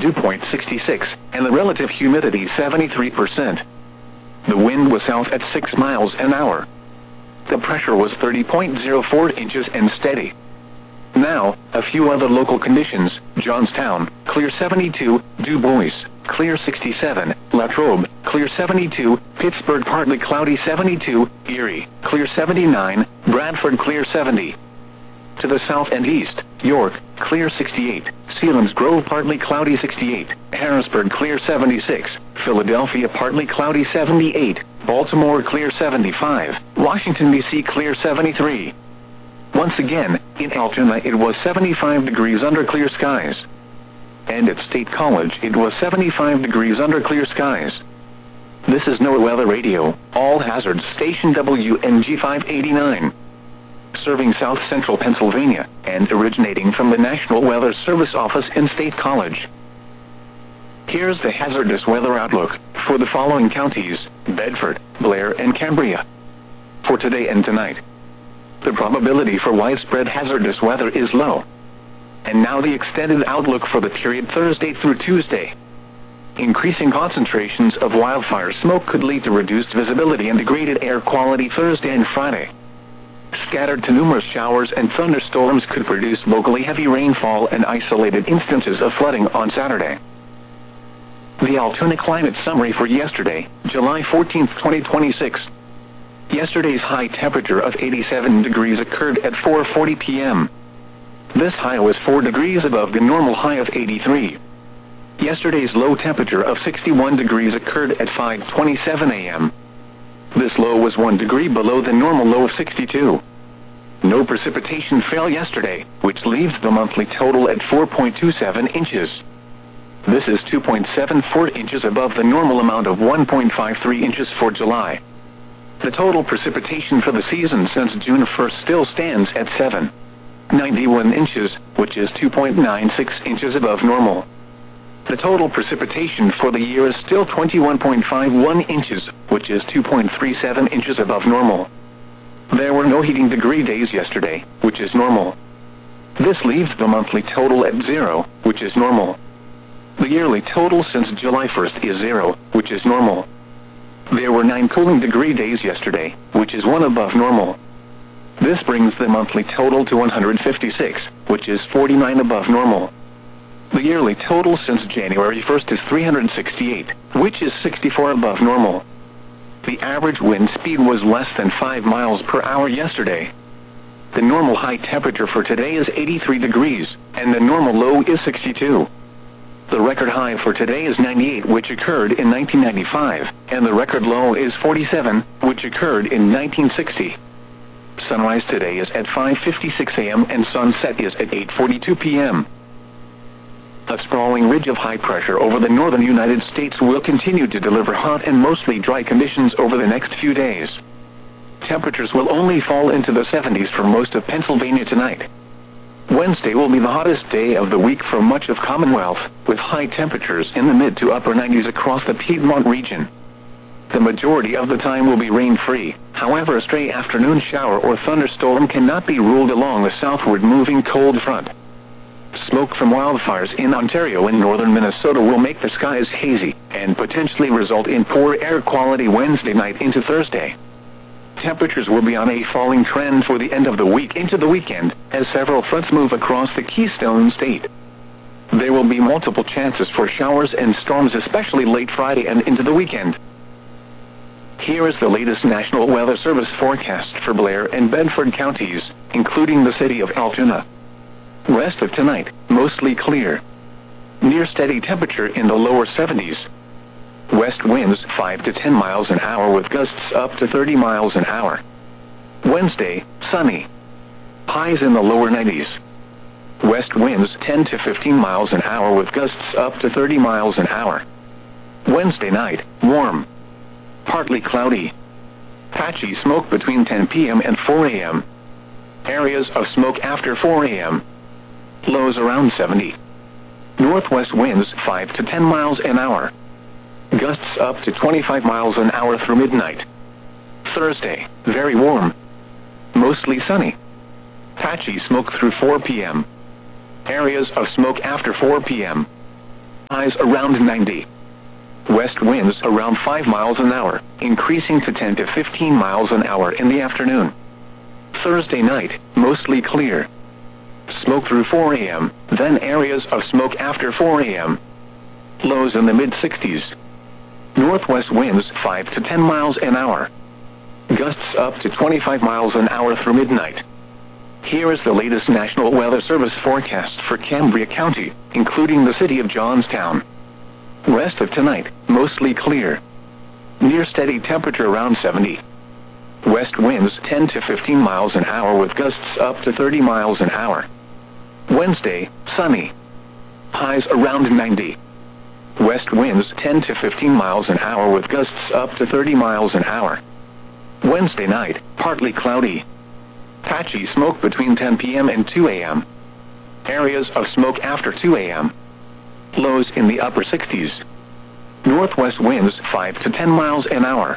dew point 66, and the relative humidity 73%. The wind was south at 6 miles an hour. The pressure was 30.04 inches and steady. Now, a few other local conditions: Johnstown, clear 72, Du Bois, clear 67, Latrobe, clear 72, Pittsburgh partly cloudy 72, Erie, clear 79, Bradford clear 70. To the south and east, York, clear 68, Selinsgrove partly cloudy 68, Harrisburg clear 76, Philadelphia partly cloudy 78, Baltimore clear 75, Washington, D.C. clear 73. Once again, in Altoona it was 75 degrees under clear skies. And at State College it was 75 degrees under clear skies. This is NOAA Weather Radio, all hazards station WNG 589. Serving south central Pennsylvania, and originating from the National Weather Service office in State College. Here's the hazardous weather outlook for the following counties: Bedford, Blair, and Cambria. For today and tonight, the probability for widespread hazardous weather is low. And now the extended outlook for the period Thursday through Tuesday. Increasing concentrations of wildfire smoke could lead to reduced visibility and degraded air quality Thursday and Friday. Scattered to numerous showers and thunderstorms could produce locally heavy rainfall and isolated instances of flooding on Saturday. The Altoona climate summary for yesterday, July 14, 2026. Yesterday's high temperature of 87 degrees occurred at 4:40 p.m. This high was 4 degrees above the normal high of 83. Yesterday's low temperature of 61 degrees occurred at 5:27 a.m. This low was 1 degree below the normal low of 62. No precipitation fell yesterday, which leaves the monthly total at 4.27 inches. This is 2.74 inches above the normal amount of 1.53 inches for July. The total precipitation for the season since June 1st still stands at 7.91 inches, which is 2.96 inches above normal. The total precipitation for the year is still 21.51 inches, which is 2.37 inches above normal. There were no heating degree days yesterday, which is normal. This leaves the monthly total at 0, which is normal. The yearly total since July 1st is 0, which is normal. There were 9 cooling degree days yesterday, which is 1 above normal. This brings the monthly total to 156, which is 49 above normal. The yearly total since January 1st is 368, which is 64 above normal. The average wind speed was less than 5 miles per hour yesterday. The normal high temperature for today is 83 degrees, and the normal low is 62. The record high for today is 98, which occurred in 1995, and the record low is 47, which occurred in 1960. Sunrise today is at 5:56 a.m. and sunset is at 8:42 p.m. A sprawling ridge of high pressure over the northern United States will continue to deliver hot and mostly dry conditions over the next few days. Temperatures will only fall into the 70s for most of Pennsylvania tonight. Wednesday will be the hottest day of the week for much of Commonwealth, with high temperatures in the mid to upper 90s across the Piedmont region. The majority of the time will be rain-free, however a stray afternoon shower or thunderstorm cannot be ruled along the southward moving cold front. Smoke from wildfires in Ontario and northern Minnesota will make the skies hazy, and potentially result in poor air quality Wednesday night into Thursday. Temperatures will be on a falling trend for the end of the week into the weekend, as several fronts move across the Keystone State. There will be multiple chances for showers and storms, especially late Friday and into the weekend. Here is the latest National Weather Service forecast for Blair and Bedford counties, including the city of Altoona. Rest of tonight, mostly clear. Near steady temperature in the lower 70s. West winds 5 to 10 miles an hour with gusts up to 30 miles an hour. Wednesday, sunny. Highs in the lower 90s. West winds 10 to 15 miles an hour with gusts up to 30 miles an hour. Wednesday night, warm. Partly cloudy. Patchy smoke between 10 p.m. and 4 a.m. Areas of smoke after 4 a.m. Lows around 70. Northwest winds 5 to 10 miles an hour. Gusts up to 25 miles an hour through midnight. Thursday, very warm. Mostly sunny. Patchy smoke through 4 p.m. Areas of smoke after 4 p.m. Highs around 90. West winds around 5 miles an hour, increasing to 10 to 15 miles an hour in the afternoon. Thursday night, mostly clear. Smoke through 4 a.m., then areas of smoke after 4 a.m. Lows in the mid-60s. Northwest winds 5 to 10 miles an hour. Gusts up to 25 miles an hour through midnight. Here is the latest National Weather Service forecast for Cambria County, including the city of Johnstown. Rest of tonight, mostly clear. Near steady temperature around 70. West winds 10 to 15 miles an hour with gusts up to 30 miles an hour. Wednesday, sunny. Highs around 90. West winds 10 to 15 miles an hour with gusts up to 30 miles an hour. Wednesday night, partly cloudy. Patchy smoke between 10 p.m. and 2 a.m. Areas of smoke after 2 a.m. Lows in the upper 60s. Northwest winds 5 to 10 miles an hour.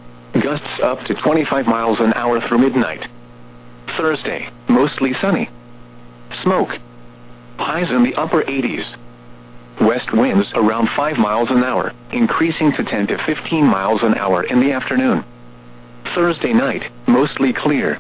Gusts up to 25 miles an hour through midnight. Thursday, mostly sunny. Smoke. Highs in the upper 80s. West winds around 5 miles an hour, increasing to 10 to 15 miles an hour in the afternoon. Thursday night, mostly clear.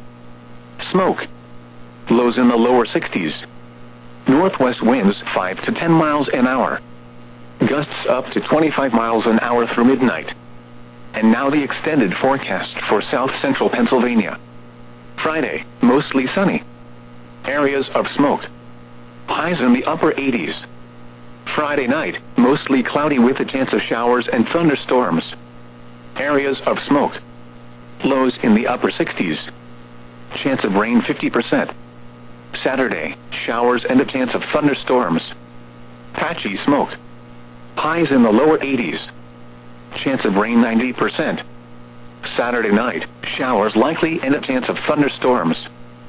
Smoke. Lows in the lower 60s. Northwest winds 5 to 10 miles an hour. Gusts up to 25 miles an hour through midnight. And now the extended forecast for south central Pennsylvania. Friday, mostly sunny. Areas of smoke. Highs in the upper 80s. Friday night, mostly cloudy with a chance of showers and thunderstorms. Areas of smoke. Lows in the upper 60s. Chance of rain 50%. Saturday, showers and a chance of thunderstorms. Patchy smoke. Highs in the lower 80s. Chance of rain 90%. Saturday night, showers likely and a chance of thunderstorms.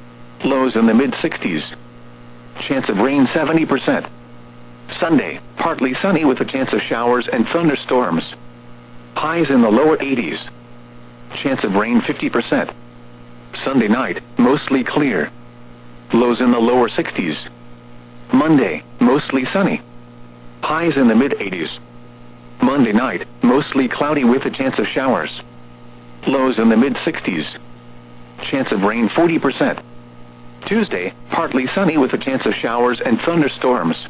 Lows in the mid-60s. Chance of rain 70%. Sunday, partly sunny with a chance of showers and thunderstorms. Highs in the lower 80s. Chance of rain 50%. Sunday night, mostly clear. Lows in the lower 60s. Monday, mostly sunny. Highs in the mid-80s. Monday night, mostly cloudy with a chance of showers. Lows in the mid-60s. Chance of rain 40%. Tuesday, partly sunny with a chance of showers and thunderstorms.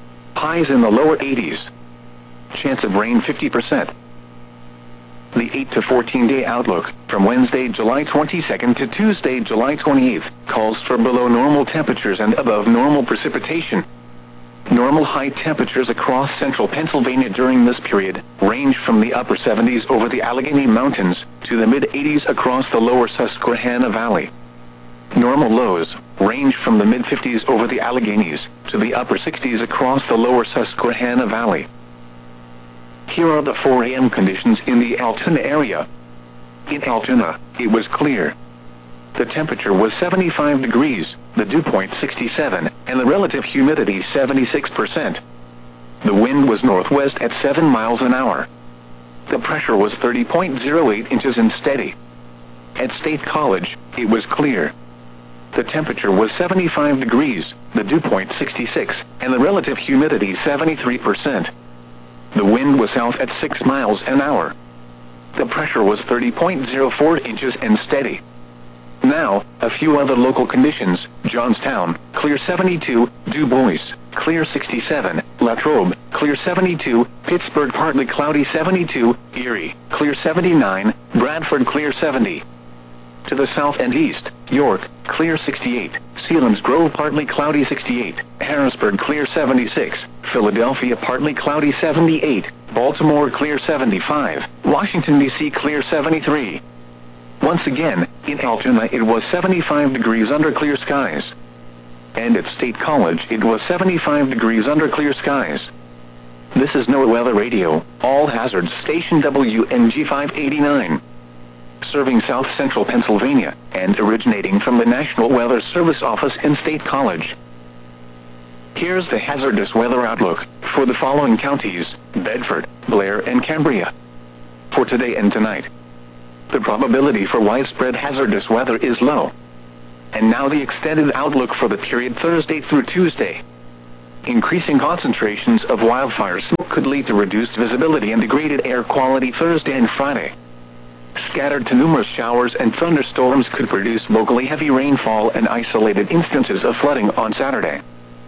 Highs in the lower 80s. Chance of rain 50%. The 8 to 14-day outlook from Wednesday, July 22nd to Tuesday, July 28th calls for below normal temperatures and above normal precipitation. Normal high temperatures across central Pennsylvania during this period range from the upper 70s over the Allegheny Mountains to the mid-80s across the lower Susquehanna Valley. Normal lows range from the mid-50s over the Alleghenies to the upper 60s across the lower Susquehanna Valley. Here are the 4 a.m. conditions in the Altoona area. In Altoona, it was clear. The temperature was 75 degrees, the dew point 67, and the relative humidity 76%. The wind was northwest at 7 miles an hour. The pressure was 30.08 inches and steady. At State College, it was clear. The temperature was 75 degrees, the dew point 66, and the relative humidity 73%. The wind was south at 6 miles an hour. The pressure was 30.04 inches and steady. Now, a few other local conditions. Johnstown, clear 72, Du Bois, clear 67, Latrobe, clear 72, Pittsburgh partly cloudy 72, Erie, clear 79, Bradford clear 70. To the south and east, York, clear 68, Selinsgrove partly cloudy 68, Harrisburg clear 76, Philadelphia partly cloudy 78, Baltimore clear 75, Washington, D.C. clear 73. Once again, in Altoona it was 75 degrees under clear skies. And at State College it was 75 degrees under clear skies. This is NOAA Weather Radio, all hazards station WNG 589. Serving south central Pennsylvania, and originating from the National Weather Service office in State College. Here's the hazardous weather outlook for the following counties: Bedford, Blair, and Cambria. For today and tonight, the probability for widespread hazardous weather is low. And now the extended outlook for the period Thursday through Tuesday. increasing concentrations of wildfire smoke could lead to reduced visibility and degraded air quality Thursday and Friday. Scattered to numerous showers and thunderstorms could produce locally heavy rainfall and isolated instances of flooding on Saturday.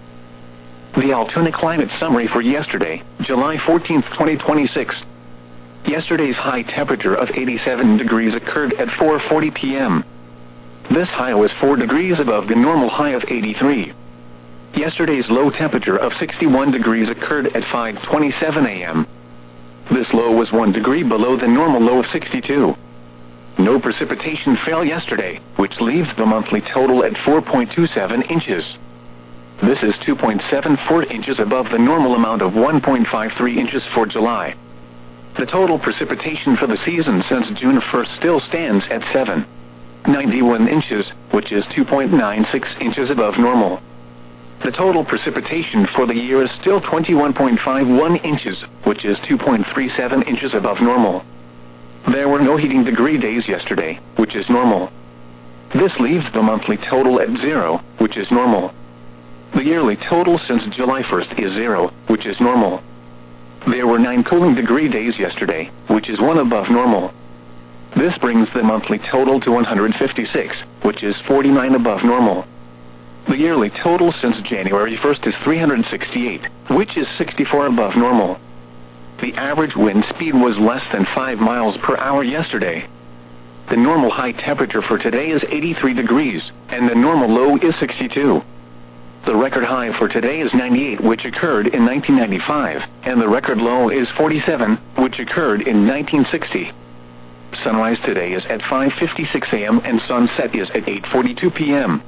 The Altoona Climate Summary for yesterday, July 14, 2026. Yesterday's high temperature of 87 degrees occurred at 4:40 p.m. This high was 4 degrees above the normal high of 83. Yesterday's low temperature of 61 degrees occurred at 5:27 a.m. This low was 1 degree below the normal low of 62. No precipitation fell yesterday, which leaves the monthly total at 4.27 inches. This is 2.74 inches above the normal amount of 1.53 inches for July. The total precipitation for the season since June 1st still stands at 7.91 inches, which is 2.96 inches above normal. The total precipitation for the year is still 21.51 inches, which is 2.37 inches above normal. There were no heating degree days yesterday, which is normal. This leaves the monthly total at 0, which is normal. The yearly total since July 1st is 0, which is normal. There were 9 cooling degree days yesterday, which is 1 above normal. This brings the monthly total to 156, which is 49 above normal. The yearly total since January 1st is 368, which is 64 above normal. The average wind speed was less than 5 miles per hour yesterday. The normal high temperature for today is 83 degrees, and the normal low is 62. The record high for today is 98, which occurred in 1995, and the record low is 47, which occurred in 1960. Sunrise today is at 5:56 a.m. and sunset is at 8:42 p.m.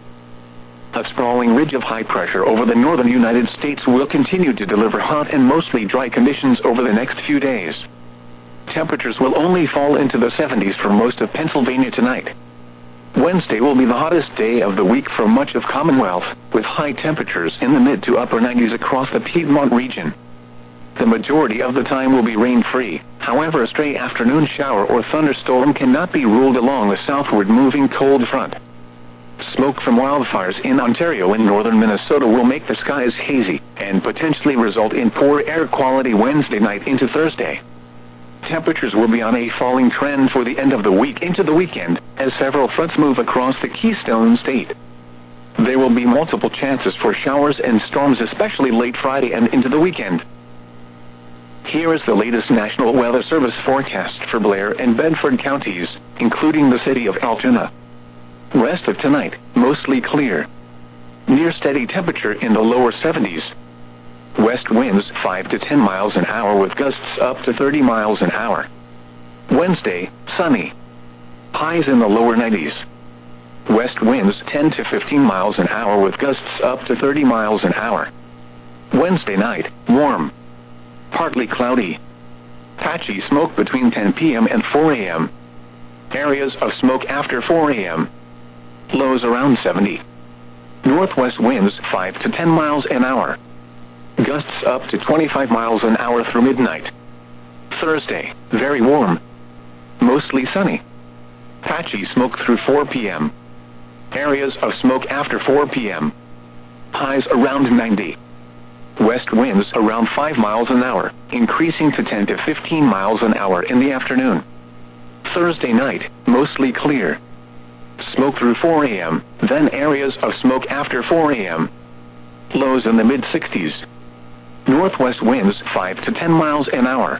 A sprawling ridge of high pressure over the northern United States will continue to deliver hot and mostly dry conditions over the next few days. Temperatures will only fall into the 70s for most of Pennsylvania tonight. Wednesday will be the hottest day of the week for much of Commonwealth, with high temperatures in the mid to upper 90s across the Piedmont region. The majority of the time will be rain-free, however a stray afternoon shower or thunderstorm cannot be ruled along the southward moving cold front. Smoke from wildfires in Ontario and northern Minnesota will make the skies hazy, and potentially result in poor air quality Wednesday night into Thursday. Temperatures will be on a falling trend for the end of the week into the weekend, as several fronts move across the Keystone State. There will be multiple chances for showers and storms, especially late Friday and into the weekend. Here is the latest National Weather Service forecast for Blair and Bedford counties, including the city of Altoona. Rest of tonight, mostly clear. Near steady temperature in the lower 70s. West winds 5 to 10 miles an hour with gusts up to 30 miles an hour. Wednesday, sunny. Highs in the lower 90s. West winds 10 to 15 miles an hour with gusts up to 30 miles an hour. Wednesday night, warm. Partly cloudy. Patchy smoke between 10 p.m. and 4 a.m. Areas of smoke after 4 a.m. Lows around 70. Northwest winds 5 to 10 miles an hour. Gusts up to 25 miles an hour through midnight. Thursday, very warm. Mostly sunny. Patchy smoke through 4 p.m. Areas of smoke after 4 p.m. Highs around 90. West winds around 5 miles an hour, increasing to 10 to 15 miles an hour in the afternoon. Thursday night, mostly clear. Smoke through 4 a.m., then areas of smoke after 4 a.m. Lows in the mid-60s. Northwest winds 5 to 10 miles an hour.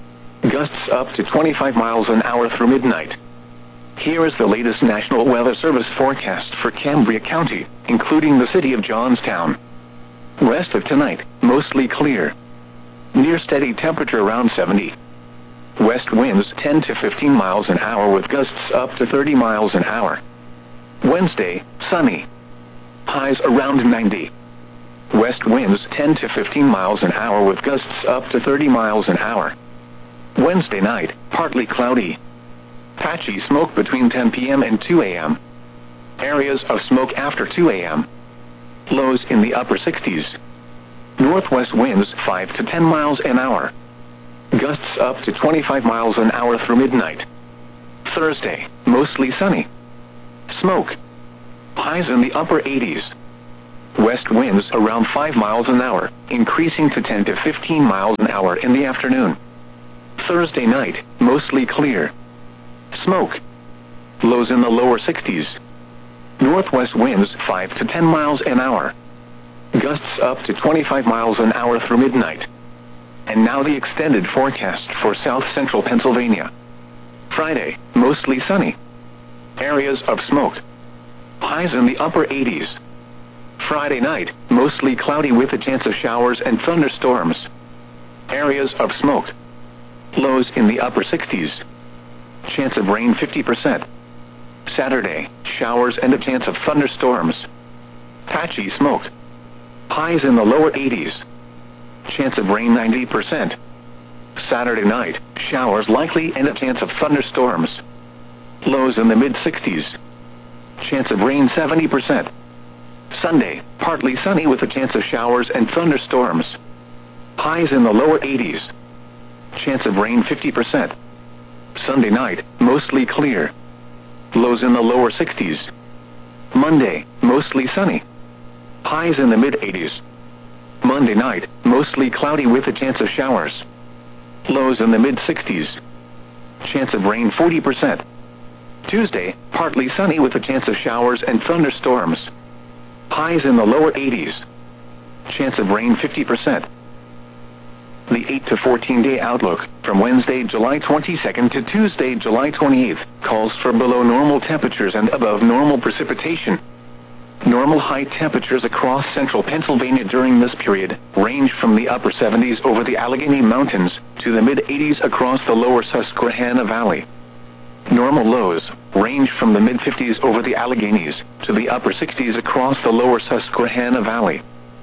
Gusts up to 25 miles an hour through midnight. Here is the latest National Weather Service forecast for Cambria County, including the city of Johnstown. Rest of tonight, mostly clear. Near steady temperature around 70. West winds 10 to 15 miles an hour with gusts up to 30 miles an hour. Wednesday, sunny. Highs around 90. West winds 10 to 15 miles an hour with gusts up to 30 miles an hour. Wednesday night, partly cloudy. Patchy smoke between 10 p.m. and 2 a.m. Areas of smoke after 2 a.m. Lows in the upper 60s. Northwest winds 5 to 10 miles an hour. Gusts up to 25 miles an hour through midnight. Thursday, mostly sunny. Smoke. Highs in the upper 80s. west winds around 5 miles an hour, increasing to 10 to 15 miles an hour in the afternoon. Thursday night, mostly clear. Smoke. Lows in the lower 60s. Northwest winds 5 to 10 miles an hour. Gusts up to 25 miles an hour through midnight. And now the extended forecast for south central Pennsylvania. Friday, mostly sunny. Areas of smoke. Highs in the upper 80s. Friday night, mostly cloudy with a chance of showers and thunderstorms. Areas of smoke. Lows in the upper 60s. Chance of rain 50%. Saturday, showers and a chance of thunderstorms. Patchy smoke. Highs in the lower 80s. Chance of rain 90%. Saturday night, showers likely and a chance of thunderstorms. Lows in the mid-60s. Chance of rain 70%. Sunday, partly sunny with a chance of showers and thunderstorms. Highs in the lower 80s. Chance of rain 50%. Sunday night, mostly clear. Lows in the lower 60s. Monday, mostly sunny. Highs in the mid-80s. Monday night, mostly cloudy with a chance of showers. Lows in the mid-60s. Chance of rain 40%. Tuesday, partly sunny with a chance of showers and thunderstorms. Highs in the lower 80s. Chance of rain 50%. The 8 to 14-day outlook, from Wednesday, July 22nd to Tuesday, July 28th, calls for below normal temperatures and above normal precipitation. Normal high temperatures across central Pennsylvania during this period range from the upper 70s over the Allegheny Mountains to the mid-80s across the lower Susquehanna Valley. Normal lows range from the mid-50s over the Alleghenies to the upper 60s across the lower Susquehanna Valley.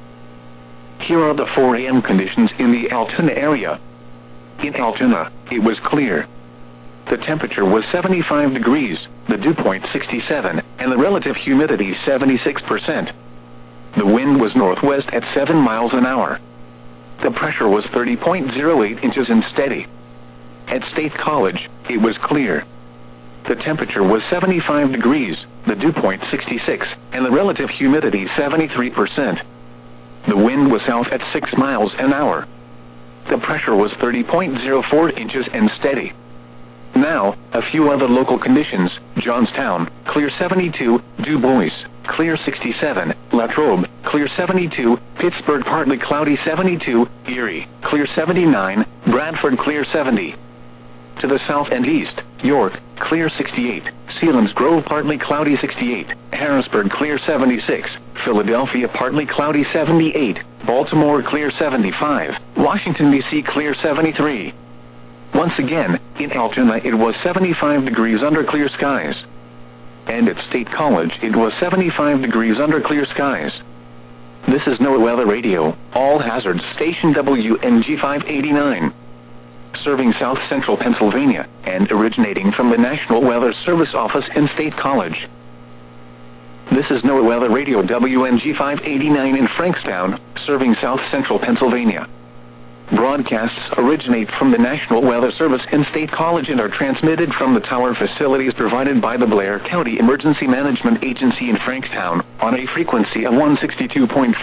Here are the 4 a.m. conditions in the Altoona area. In Altoona, it was clear. The temperature was 75 degrees, the dew point 67, and the relative humidity 76%. The wind was northwest at 7 miles an hour. The pressure was 30.08 inches and steady. At State College, it was clear. The temperature was 75 degrees, the dew point 66, and the relative humidity 73%. The wind was south at 6 miles an hour. The pressure was 30.04 inches and steady. Now, a few other local conditions: Johnstown, clear 72, Du Bois, clear 67, Latrobe, clear 72, Pittsburgh, partly cloudy 72, Erie, clear 79, Bradford, clear 70. To the south and east, York, clear 68, Selinsgrove, partly cloudy 68, Harrisburg, clear 76, Philadelphia, partly cloudy 78, Baltimore, clear 75, Washington, D.C., clear 73. Once again, in Altoona it was 75 degrees under clear skies. And at State College it was 75 degrees under clear skies. This is NOAA Weather Radio, all hazards station WNG 589. Serving south central Pennsylvania, and originating from the National Weather Service office in State College. This is NOAA Weather Radio WNG 589 in Frankstown, serving south central Pennsylvania. Broadcasts originate from the National Weather Service in State College and are transmitted from the tower facilities provided by the Blair County Emergency Management Agency in Frankstown, on a frequency of 162.425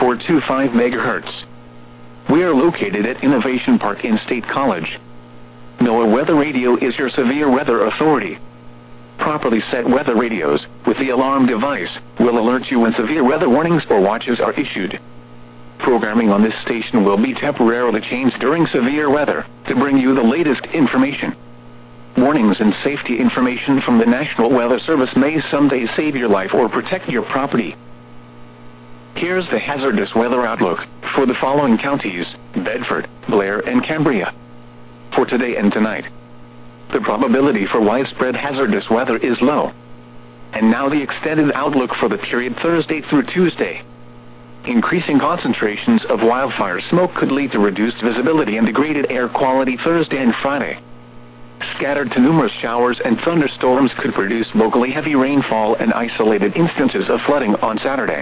MHz. We are located at Innovation Park in State College. NOAA Weather Radio is your severe weather authority. Properly set weather radios, with the alarm device, will alert you when severe weather warnings or watches are issued. Programming on this station will be temporarily changed during severe weather, to bring you the latest information. Warnings and safety information from the National Weather Service may someday save your life or protect your property. Here's the hazardous weather outlook for the following counties: Bedford, Blair, and Cambria. For today and tonight, the probability for widespread hazardous weather is low. And now the extended outlook for the period Thursday through Tuesday. Increasing concentrations of wildfire smoke could lead to reduced visibility and degraded air quality Thursday and Friday. Scattered to numerous showers and thunderstorms could produce locally heavy rainfall and isolated instances of flooding on Saturday.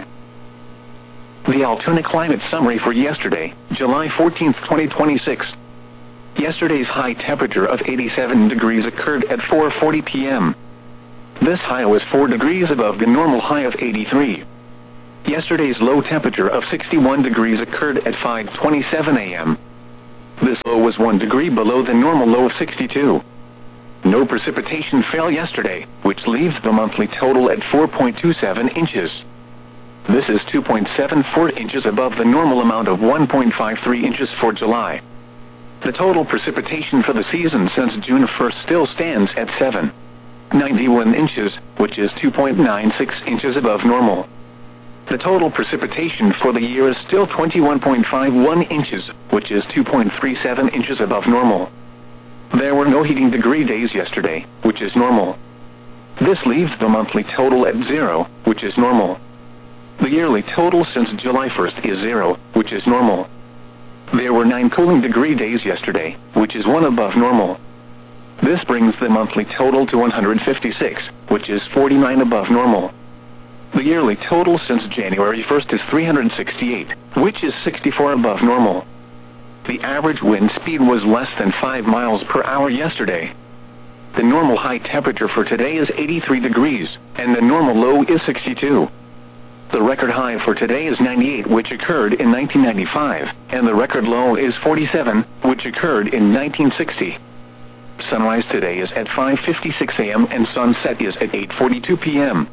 The Altoona Climate Summary for yesterday, July 14, 2026. Yesterday's high temperature of 87 degrees occurred at 4:40 p.m. This high was 4 degrees above the normal high of 83. Yesterday's low temperature of 61 degrees occurred at 5:27 a.m. This low was 1 degree below the normal low of 62. No precipitation fell yesterday, which leaves the monthly total at 4.27 inches. This is 2.74 inches above the normal amount of 1.53 inches for July. The total precipitation for the season since June 1st still stands at 7.91 inches, which is 2.96 inches above normal. The total precipitation for the year is still 21.51 inches, which is 2.37 inches above normal. There were no heating degree days yesterday, which is normal. This leaves the monthly total at 0, which is normal. The yearly total since July 1st is 0, which is normal. There were 9 cooling degree days yesterday, which is 1 above normal. This brings the monthly total to 156, which is 49 above normal. The yearly total since January 1st is 368, which is 64 above normal. The average wind speed was less than 5 miles per hour yesterday. The normal high temperature for today is 83 degrees, and the normal low is 62. The record high for today is 98, which occurred in 1995, and the record low is 47, which occurred in 1960. Sunrise today is at 5:56 a.m. and sunset is at 8:42 p.m.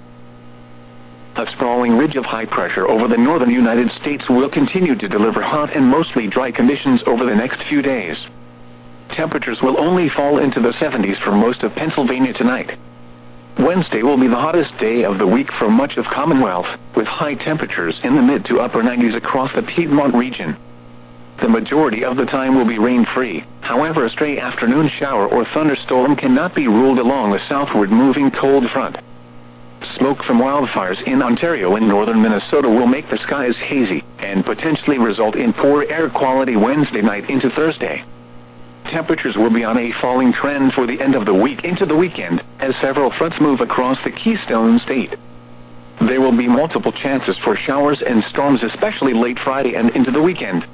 A sprawling ridge of high pressure over the northern United States will continue to deliver hot and mostly dry conditions over the next few days. Temperatures will only fall into the 70s for most of Pennsylvania tonight. Wednesday will be the hottest day of the week for much of Commonwealth, with high temperatures in the mid to upper 90s across the Piedmont region. The majority of the time will be rain-free, however a stray afternoon shower or thunderstorm cannot be ruled along the southward moving cold front. Smoke from wildfires in Ontario and northern Minnesota will make the skies hazy, and potentially result in poor air quality Wednesday night into Thursday. Temperatures will be on a falling trend for the end of the week into the weekend, as several fronts move across the Keystone State. There will be multiple chances for showers and storms, especially late Friday and into the weekend.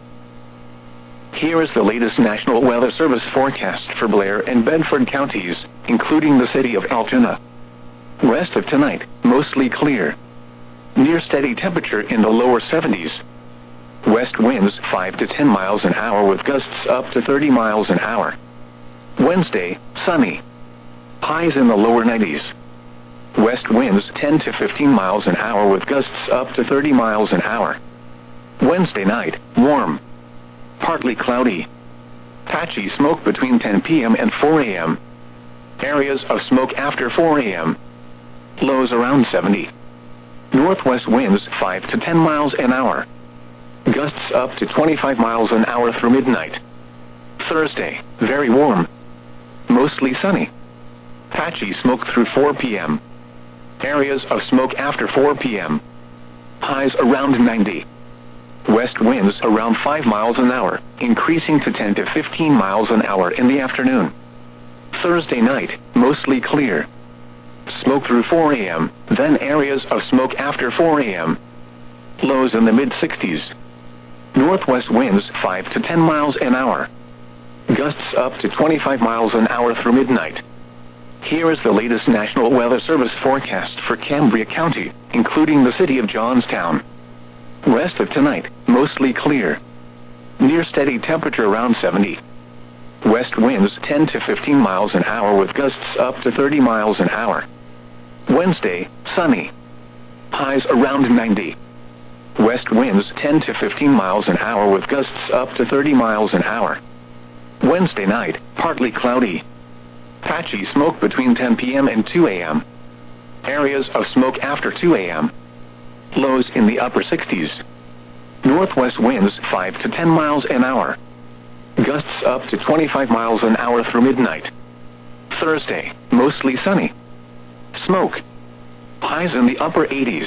Here is the latest National Weather Service forecast for Blair and Bedford counties, including the city of Altoona. Rest of tonight, mostly clear. Near steady temperature in the lower 70s. West winds 5 to 10 miles an hour with gusts up to 30 miles an hour. Wednesday, sunny. Highs in the lower 90s. West winds 10 to 15 miles an hour with gusts up to 30 miles an hour. Wednesday night, warm. Partly cloudy. Patchy smoke between 10 p.m. and 4 a.m. Areas of smoke after 4 a.m. Lows around 70. Northwest winds 5 to 10 miles an hour. Gusts up to 25 miles an hour through midnight. Thursday, very warm. Mostly sunny. Patchy smoke through 4 p.m. Areas of smoke after 4 p.m. Highs around 90. West winds around 5 miles an hour, increasing to 10 to 15 miles an hour in the afternoon. Thursday night, mostly clear. Smoke through 4 a.m., then areas of smoke after 4 a.m. Lows in the mid-60s. Northwest winds 5 to 10 miles an hour. Gusts up to 25 miles an hour through midnight. Here is the latest National Weather Service forecast for Cambria County, including the city of Johnstown. Rest of tonight, mostly clear. Near steady temperature around 70. West winds 10 to 15 miles an hour with gusts up to 30 miles an hour. Wednesday, sunny. Highs around 90. West winds 10 to 15 miles an hour with gusts up to 30 miles an hour. Wednesday night, partly cloudy. Patchy smoke between 10 p.m. and 2 a.m. Areas of smoke after 2 a.m. Lows in the upper 60s. Northwest winds 5 to 10 miles an hour. Gusts up to 25 miles an hour through midnight. Thursday, mostly sunny. Smoke. Highs in the upper 80s.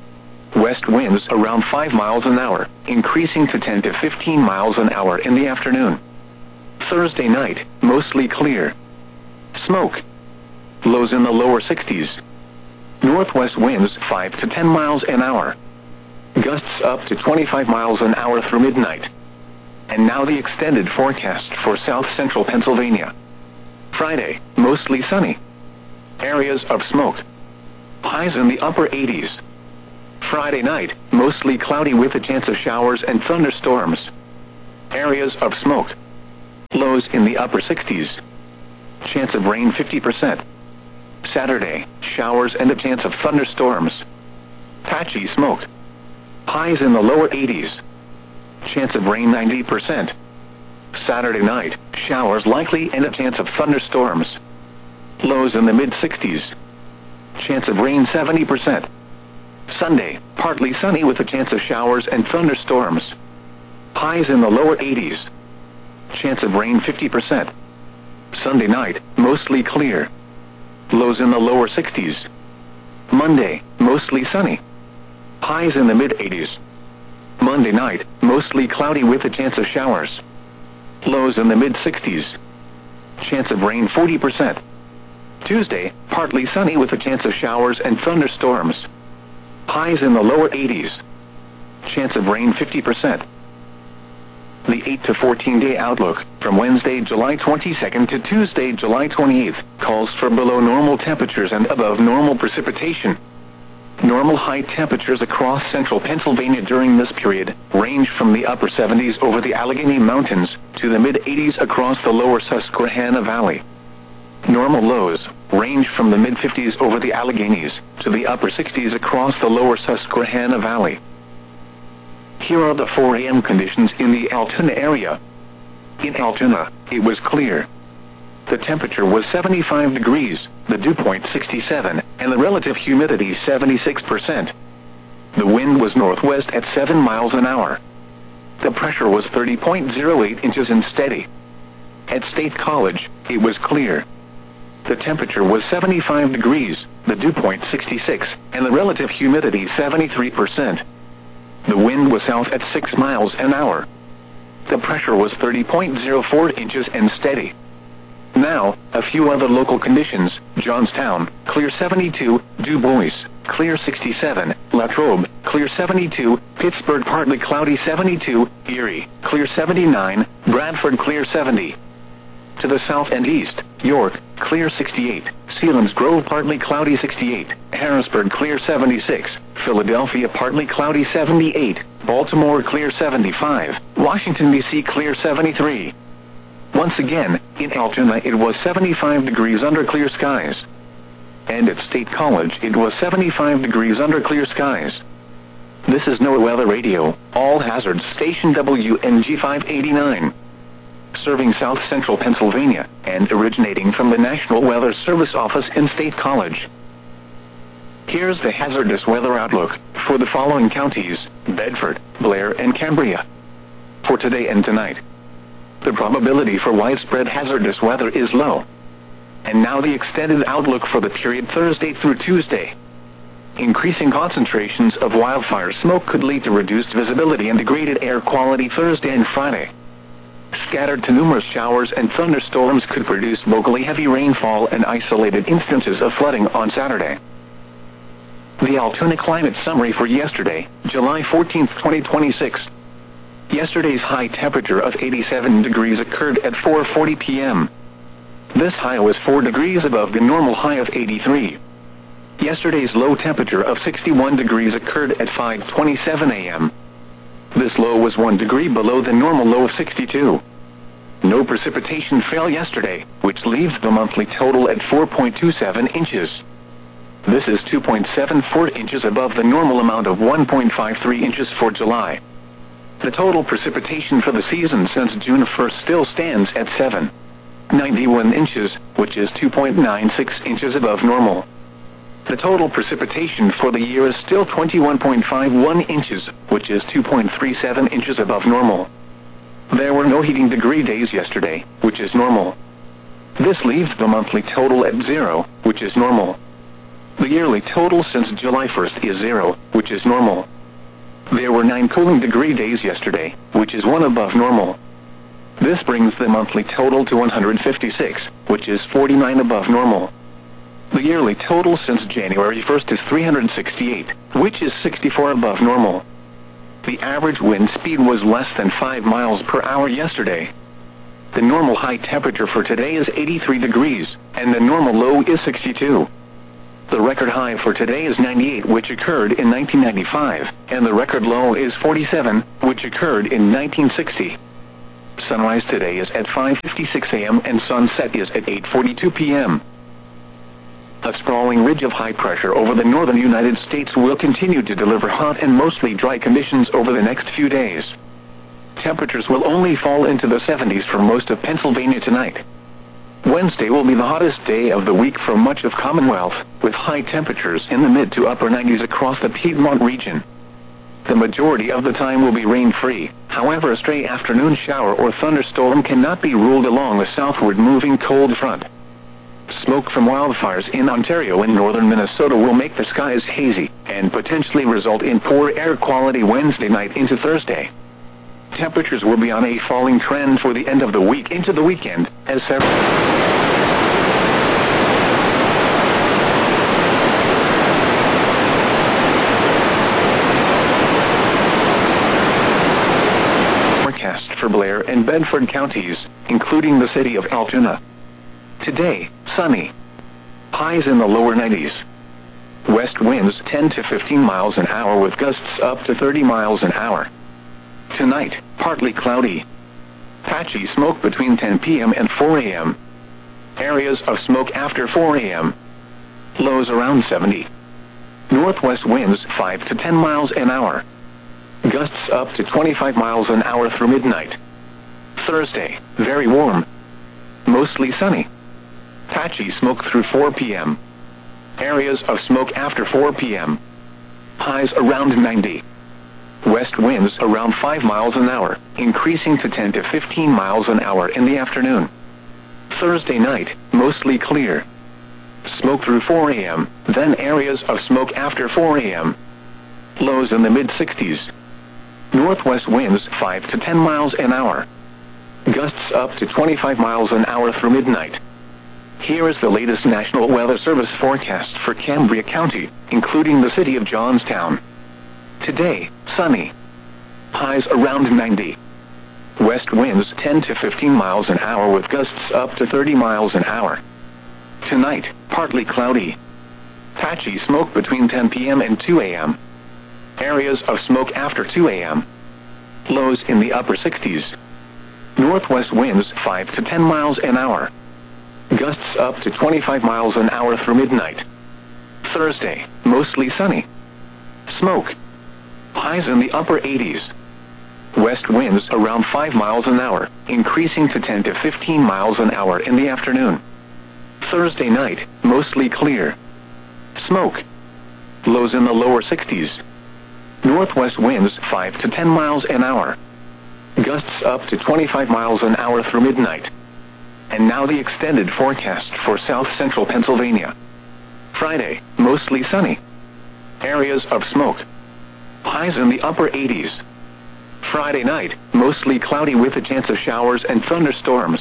West winds around 5 miles an hour, increasing to 10 to 15 miles an hour in the afternoon. Thursday night, mostly clear. Smoke. Lows in the lower 60s. Northwest winds 5 to 10 miles an hour. Gusts up to 25 miles an hour through midnight. And now the extended forecast for south central Pennsylvania. Friday, mostly sunny. Areas of smoke. Highs in the upper 80s. Friday night, mostly cloudy with a chance of showers and thunderstorms. Areas of smoke. Lows in the upper 60s. Chance of rain 50%. Saturday, showers and a chance of thunderstorms. Patchy smoke. Highs in the lower 80s. Chance of rain 90%. Saturday night, showers likely and a chance of thunderstorms. Lows in the mid-60s. Chance of rain 70%. Sunday, partly sunny with a chance of showers and thunderstorms. Highs in the lower 80s. Chance of rain 50%. Sunday night, mostly clear. Lows in the lower 60s. Monday, mostly sunny. Highs in the mid-80s. Monday night, mostly cloudy with a chance of showers. Lows in the mid-60s. Chance of rain 40%. Tuesday, partly sunny with a chance of showers and thunderstorms. Highs in the lower 80s. Chance of rain 50%. The 8 to 14-day outlook, from Wednesday, July 22nd to Tuesday, July 28th, calls for below normal temperatures and above normal precipitation. Normal high temperatures across central Pennsylvania during this period range from the upper 70s over the Allegheny Mountains to the mid-80s across the lower Susquehanna Valley. Normal lows range from the mid-50s over the Alleghenies to the upper 60s across the lower Susquehanna Valley. Here are the 4 a.m. conditions in the Altoona area. In Altoona, it was clear. The temperature was 75 degrees, the dew point 67, and the relative humidity 76%. The wind was northwest at 7 miles an hour. The pressure was 30.08 inches and steady. At State College, it was clear. The temperature was 75 degrees, the dew point 66, and the relative humidity 73%. The wind was south at 6 miles an hour. The pressure was 30.04 inches and steady. Now, a few other local conditions: Johnstown, clear 72, Du Bois, clear 67, Latrobe, clear 72, Pittsburgh partly cloudy 72, Erie, clear 79, Bradford clear 70. To the south and east, York, clear 68, Selinsgrove partly cloudy 68, Harrisburg clear 76, Philadelphia partly cloudy 78, Baltimore clear 75, Washington, D.C. clear 73. Once again, in Altoona it was 75 degrees under clear skies. And at State College it was 75 degrees under clear skies. This is NOAA Weather Radio, all hazards station WNG 589. Serving south central Pennsylvania, and originating from the National Weather Service office in State College. Here's the hazardous weather outlook for the following counties: Bedford, Blair, and Cambria. For today and tonight, the probability for widespread hazardous weather is low. And now the extended outlook for the period Thursday through Tuesday. Increasing concentrations of wildfire smoke could lead to reduced visibility and degraded air quality Thursday and Friday. Scattered to numerous showers and thunderstorms could produce locally heavy rainfall and isolated instances of flooding on Saturday. The Altoona Climate Summary for yesterday, July 14, 2026. Yesterday's high temperature of 87 degrees occurred at 4:40 p.m. This high was 4 degrees above the normal high of 83. Yesterday's low temperature of 61 degrees occurred at 5:27 a.m. This low was 1 degree below the normal low of 62. No precipitation fell yesterday, which leaves the monthly total at 4.27 inches. This is 2.74 inches above the normal amount of 1.53 inches for July. The total precipitation for the season since June 1st still stands at 7.91 inches, which is 2.96 inches above normal. The total precipitation for the year is still 21.51 inches, which is 2.37 inches above normal. There were no heating degree days yesterday, which is normal. This leaves the monthly total at 0, which is normal. The yearly total since July 1st is 0, which is normal. There were 9 cooling degree days yesterday, which is 1 above normal. This brings the monthly total to 156, which is 49 above normal. The yearly total since January 1st is 368, which is 64 above normal. The average wind speed was less than 5 miles per hour yesterday. The normal high temperature for today is 83 degrees, and the normal low is 62. The record high for today is 98, which occurred in 1995, and the record low is 47, which occurred in 1960. Sunrise today is at 5:56 a.m. and sunset is at 8:42 p.m. A sprawling ridge of high pressure over the northern United States will continue to deliver hot and mostly dry conditions over the next few days. Temperatures will only fall into the 70s for most of Pennsylvania tonight. Wednesday will be the hottest day of the week for much of Commonwealth, with high temperatures in the mid to upper 90s across the Piedmont region. The majority of the time will be rain-free, however a stray afternoon shower or thunderstorm cannot be ruled along the southward moving cold front. Smoke from wildfires in Ontario and northern Minnesota will make the skies hazy, and potentially result in poor air quality Wednesday night into Thursday. Temperatures will be on a falling trend for the end of the week into the weekend, as several forecast for Blair and Bedford counties, including the city of Altoona. Today, sunny. Highs in the lower 90s. West winds 10 to 15 miles an hour with gusts up to 30 miles an hour. Tonight, partly cloudy. Patchy smoke between 10 p.m. and 4 a.m. Areas of smoke after 4 a.m. Lows around 70. Northwest winds 5 to 10 miles an hour. Gusts up to 25 miles an hour through midnight. Thursday, very warm. Mostly sunny. Patchy smoke through 4 p.m. Areas of smoke after 4 p.m. Highs around 90. West winds around 5 miles an hour, increasing to 10 to 15 miles an hour in the afternoon. Thursday night, mostly clear. Smoke through 4 a.m., then areas of smoke after 4 a.m. Lows in the mid-60s. Northwest winds 5 to 10 miles an hour. Gusts up to 25 miles an hour through midnight. Here is the latest National Weather Service forecast for Cambria County, including the city of Johnstown. Today, sunny. Highs around 90. West winds 10 to 15 miles an hour with gusts up to 30 miles an hour. Tonight, partly cloudy. Patchy smoke between 10 p.m. and 2 a.m. Areas of smoke after 2 a.m. Lows in the upper 60s. Northwest winds 5 to 10 miles an hour. Gusts up to 25 miles an hour through midnight. Thursday, mostly sunny. Smoke. Highs in the upper 80s. West winds around 5 miles an hour, increasing to 10 to 15 miles an hour in the afternoon. Thursday night, mostly clear. Smoke. Lows in the lower 60s. Northwest winds 5 to 10 miles an hour. Gusts up to 25 miles an hour through midnight. And now the extended forecast for south central Pennsylvania. Friday, mostly sunny. Areas of smoke. Highs in the upper 80s. Friday night, mostly cloudy with a chance of showers and thunderstorms.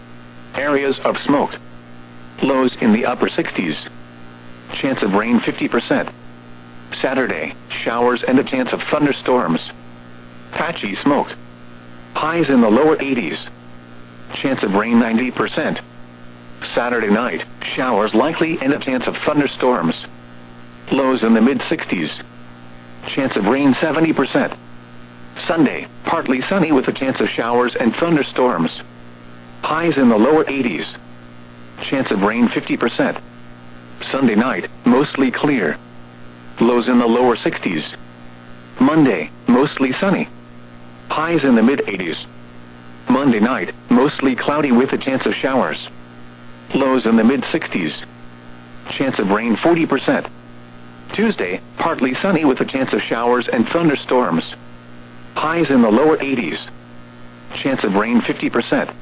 Areas of smoke. Lows in the upper 60s. Chance of rain 50%. Saturday, showers and a chance of thunderstorms. Patchy smoke. Highs in the lower 80s. Chance of rain 90%. Saturday night, showers likely and a chance of thunderstorms. Lows in the mid-60s. Chance of rain 70%. Sunday, partly sunny with a chance of showers and thunderstorms. Highs in the lower 80s. Chance of rain 50%. Sunday night, mostly clear. Lows in the lower 60s. Monday, mostly sunny. Highs in the mid-80s. Monday night, mostly cloudy with a chance of showers. Lows in the mid-60s. Chance of rain 40%. Tuesday, partly sunny with a chance of showers and thunderstorms. Highs in the lower 80s. Chance of rain 50%.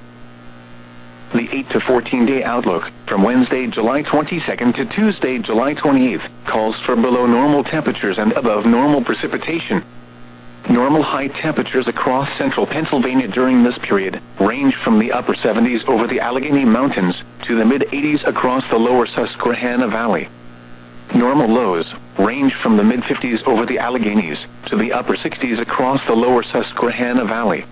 The 8 to 14-day outlook from Wednesday, July 22nd to Tuesday, July 28th calls for below normal temperatures and above normal precipitation. Normal high temperatures across central Pennsylvania during this period range from the upper 70s over the Allegheny Mountains to the mid-80s across the lower Susquehanna Valley. Normal lows range from the mid-50s over the Alleghenies to the upper 60s across the lower Susquehanna Valley.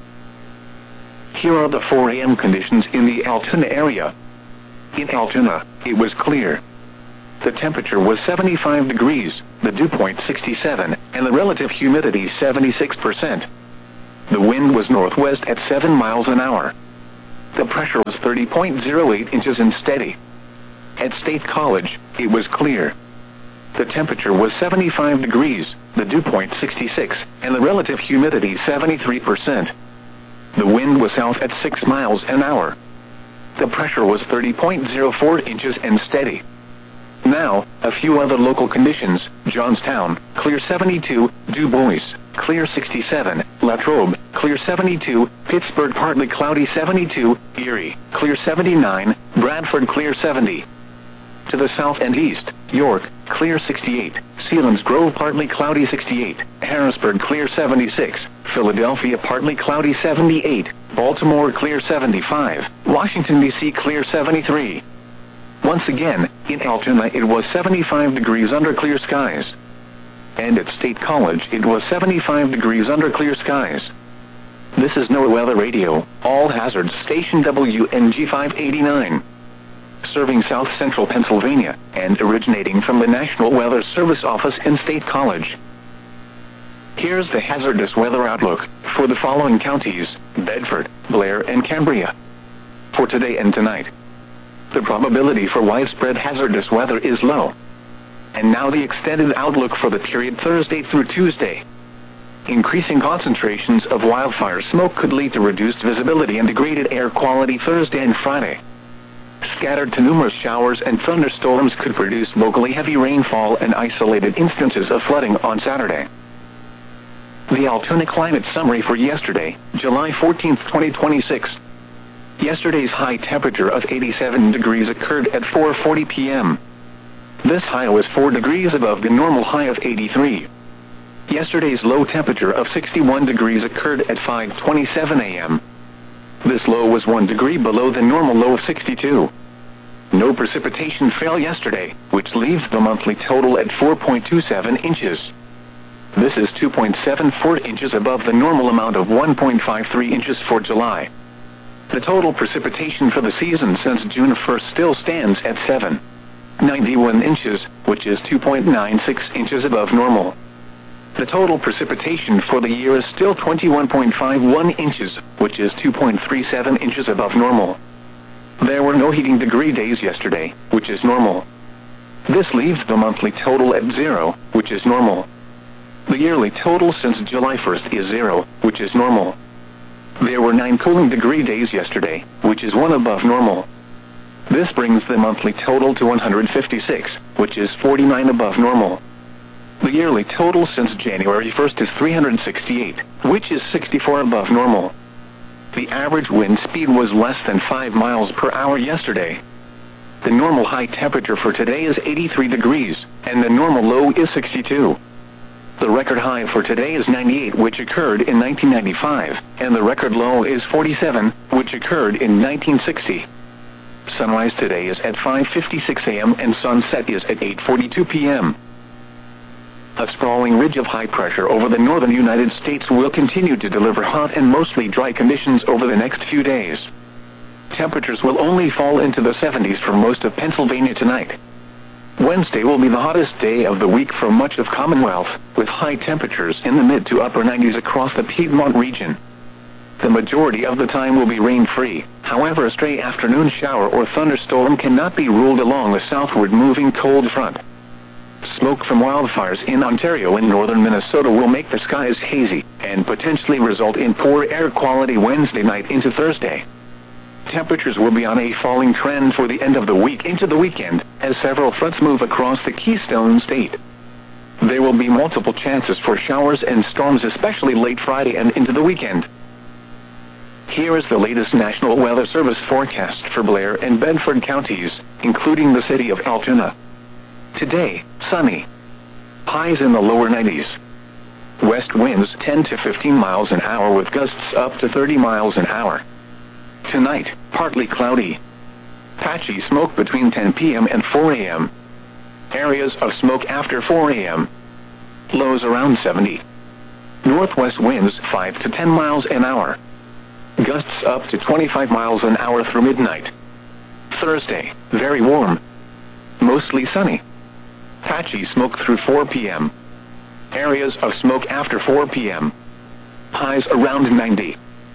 Here are the 4 a.m. conditions in the Altoona area. In Altoona, it was clear. The temperature was 75 degrees, the dew point 67, and the relative humidity 76%. The wind was northwest at 7 miles an hour. The pressure was 30.08 inches and steady. At State College, it was clear. The temperature was 75 degrees, the dew point 66, and the relative humidity 73%. The wind was south at 6 miles an hour. The pressure was 30.04 inches and steady. Now, a few other local conditions: Johnstown, clear 72, Du Bois, clear 67, Latrobe, clear 72, Pittsburgh partly cloudy 72, Erie, clear 79, Bradford clear 70. To the south and east, York, clear 68, Selinsgrove partly cloudy 68, Harrisburg clear 76, Philadelphia partly cloudy 78, Baltimore clear 75, Washington, D.C. clear 73. Once again, in Altoona it was 75 degrees under clear skies. And at State College it was 75 degrees under clear skies. This is NOAA Weather Radio, All Hazards Station WNG 589. Serving south central Pennsylvania, and originating from the National Weather Service office in State College. Here's the hazardous weather outlook for the following counties: Bedford, Blair, and Cambria. For today and tonight, the probability for widespread hazardous weather is low. And now the extended outlook for the period Thursday through Tuesday. Increasing concentrations of wildfire smoke could lead to reduced visibility and degraded air quality Thursday and Friday. Scattered to numerous showers and thunderstorms could produce locally heavy rainfall and isolated instances of flooding on Saturday. The Altoona Climate Summary for yesterday, July 14, 2026. Yesterday's high temperature of 87 degrees occurred at 4:40 p.m. This high was 4 degrees above the normal high of 83. Yesterday's low temperature of 61 degrees occurred at 5:27 a.m. This low was 1 degree below the normal low of 62. No precipitation fell yesterday, which leaves the monthly total at 4.27 inches. This is 2.74 inches above the normal amount of 1.53 inches for July. The total precipitation for the season since June 1st still stands at 7.91 inches, which is 2.96 inches above normal. The total precipitation for the year is still 21.51 inches, which is 2.37 inches above normal. There were no heating degree days yesterday, which is normal. This leaves the monthly total at 0, which is normal. The yearly total since July 1st is 0, which is normal. There were 9 cooling degree days yesterday, which is 1 above normal. This brings the monthly total to 156, which is 49 above normal. The yearly total since January 1st is 368, which is 64 above normal. The average wind speed was less than 5 miles per hour yesterday. The normal high temperature for today is 83 degrees, and the normal low is 62. The record high for today is 98, which occurred in 1995, and the record low is 47, which occurred in 1960. Sunrise today is at 5:56 a.m. and sunset is at 8:42 p.m. A sprawling ridge of high pressure over the northern United States will continue to deliver hot and mostly dry conditions over the next few days. Temperatures will only fall into the 70s for most of Pennsylvania tonight. Wednesday will be the hottest day of the week for much of Commonwealth, with high temperatures in the mid to upper 90s across the Piedmont region. The majority of the time will be rain-free, however a stray afternoon shower or thunderstorm cannot be ruled along the southward moving cold front. Smoke from wildfires in Ontario and northern Minnesota will make the skies hazy, and potentially result in poor air quality Wednesday night into Thursday. Temperatures will be on a falling trend for the end of the week into the weekend, as several fronts move across the Keystone State. There will be multiple chances for showers and storms, especially late Friday and into the weekend. Here is the latest National Weather Service forecast for Blair and Bedford counties, including the city of Altoona. Today, sunny. Highs in the lower 90s. West winds 10 to 15 miles an hour with gusts up to 30 miles an hour. Tonight, partly cloudy. Patchy smoke between 10 p.m. and 4 a.m. Areas of smoke after 4 a.m. Lows around 70. Northwest winds 5 to 10 miles an hour. Gusts up to 25 miles an hour through midnight. Thursday, very warm. Mostly sunny. Patchy smoke through 4 p.m. Areas of smoke after 4 p.m. Highs around 90.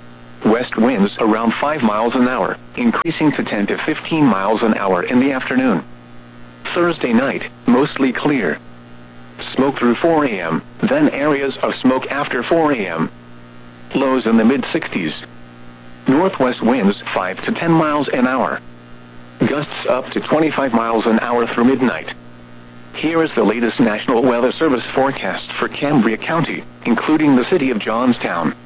West winds around 5 miles an hour, increasing to 10 to 15 miles an hour in the afternoon. Thursday night, mostly clear. Smoke through 4 a.m., then areas of smoke after 4 a.m. Lows in the mid-60s. Northwest winds 5 to 10 miles an hour. Gusts up to 25 miles an hour through midnight. Here is the latest National Weather Service forecast for Cambria County, including the city of Johnstown.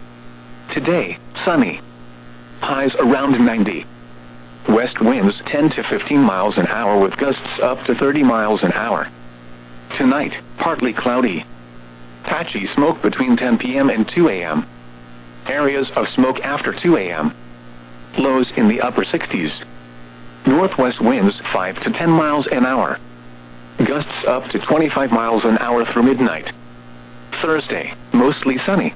Today, sunny. Highs around 90. West winds 10 to 15 miles an hour with gusts up to 30 miles an hour. Tonight, partly cloudy. Patchy smoke between 10 p.m. and 2 a.m. Areas of smoke after 2 a.m. Lows in the upper 60s. Northwest winds 5 to 10 miles an hour. Gusts up to 25 miles an hour through midnight. Thursday, mostly sunny.